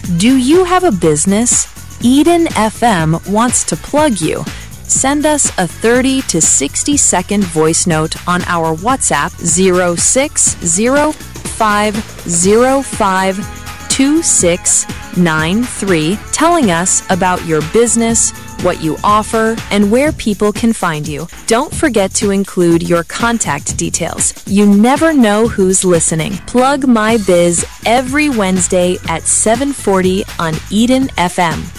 Do you have a business? Eden FM wants to plug you. Send us a 30 to 60 second voice note on our WhatsApp 0605052693 telling us about your business, what you offer, and where people can find you. Don't forget to include your contact details. You never know who's listening. Plug My Biz every Wednesday at 7:40 on Eden FM.